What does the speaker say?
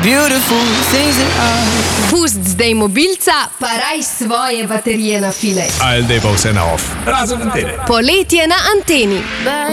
beautiful things that are. Pust zdaj mobilca, pa raj svoje baterije na file. Ali dej pa vse na off. Razen antene. Poletje na anteni.